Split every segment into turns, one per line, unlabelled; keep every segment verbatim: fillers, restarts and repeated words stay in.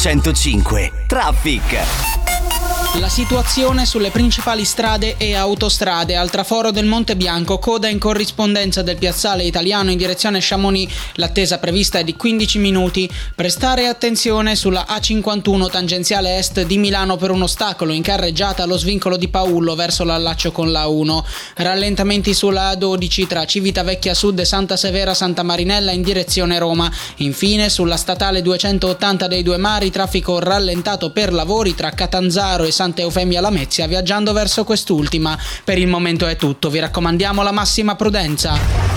centocinque Traffic.
La situazione sulle principali strade e autostrade: al traforo del Monte Bianco, coda in corrispondenza del piazzale Italiano in direzione Chamonix, l'attesa prevista è di quindici minuti. Prestare attenzione sulla A cinquantuno tangenziale est di Milano per un ostacolo in carreggiata allo svincolo di Paullo verso l'allaccio con la A uno. Rallentamenti sulla A dodici tra Civitavecchia Sud e Santa Severa Santa Marinella in direzione Roma. Infine sulla statale duecentottanta dei Due Mari, traffico rallentato per lavori tra Catanzaro e Santa Eufemia Lamezia, viaggiando verso quest'ultima. Per il momento è tutto, vi raccomandiamo la massima prudenza.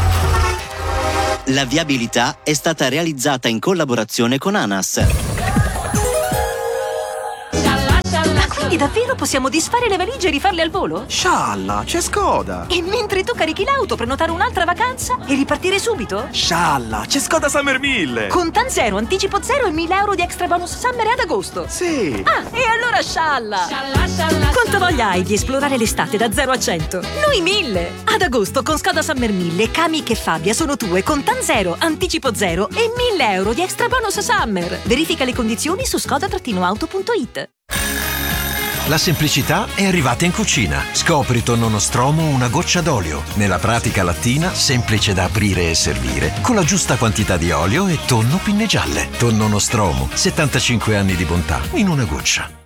La viabilità è stata realizzata in collaborazione con ANAS.
Quindi davvero possiamo disfare le valigie e rifarle al volo?
Scialla, c'è Skoda!
E mentre tu carichi l'auto, prenotare un'altra vacanza e ripartire subito?
Scialla, c'è Skoda Summer mille!
Con Tan Zero, anticipo zero e mille euro di extra bonus summer ad agosto!
Sì!
Ah, e allora scialla! Scialla, scialla! Quanta voglia hai di esplorare l'estate da zero a cento? Noi mille! Ad agosto con Skoda Summer mille, Kamiq e Fabia sono tue con Tan Zero, anticipo zero e mille euro di extra bonus summer! Verifica le condizioni su skoda auto punto it.
La semplicità è arrivata in cucina. Scopri tonno nostromo una goccia d'olio. Nella pratica lattina, semplice da aprire e servire, con la giusta quantità di olio e tonno pinne gialle. Tonno nostromo, settantacinque anni di bontà in una goccia.